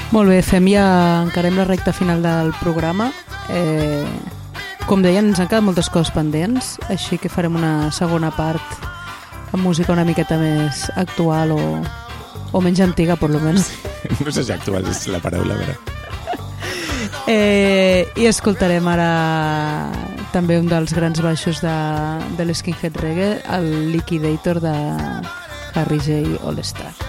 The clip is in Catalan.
Molt bé, encarem la recta final del programa. Com deien, ens han quedat moltes coses pendents, així que farem una segona part amb música una miqueta més actual o menys antiga, per lo menos. No sé si actual és la paraula, però... I escoltarem ara també un dels grans baixos de l'Skinhead Reggae, el Liquidator de Harry J. All Star.